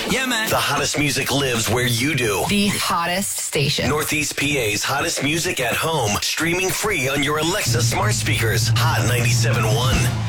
Yeah, man. The hottest music lives where you do. The hottest station. Northeast PA's hottest music at home. Streaming free on your Alexa smart speakers. Hot 97.1.